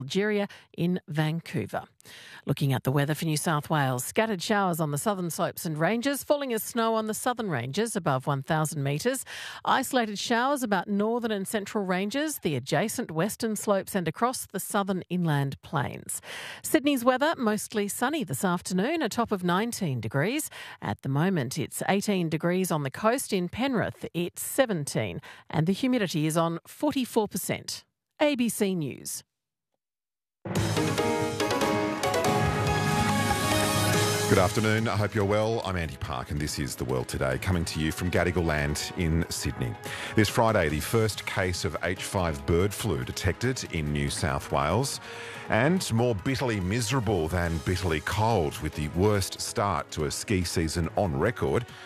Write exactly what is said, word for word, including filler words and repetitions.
Algeria in Vancouver. Looking at the weather for New South Wales, scattered showers on the southern slopes and ranges, falling as snow on the southern ranges above one thousand metres, isolated showers about northern and central ranges, the adjacent western slopes and across the southern inland plains. Sydney's weather, mostly sunny this afternoon, a top of nineteen degrees. At the moment, it's eighteen degrees on the coast. In Penrith, it's seventeen and the humidity is on forty-four percent. A B C News. Good afternoon. I hope you're well. I'm Andy Park and this is The World Today, coming to you from Gadigal Land in Sydney. This Friday, the first case of H five bird flu detected in New South Wales. And more bitterly miserable than bitterly cold, with the worst start to a ski season on record.